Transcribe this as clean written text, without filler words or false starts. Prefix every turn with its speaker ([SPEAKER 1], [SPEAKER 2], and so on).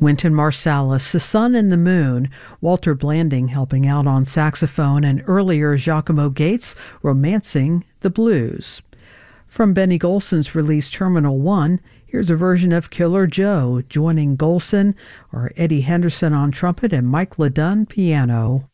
[SPEAKER 1] Wynton Marsalis, The Sun and the Moon, Walter Blanding helping out on saxophone, and earlier Giacomo Gates, Romancing the Blues. From Benny Golson's release Terminal 1, here's a version of Killer Joe, joining Golson are Eddie Henderson on trumpet and Mike LeDunn piano.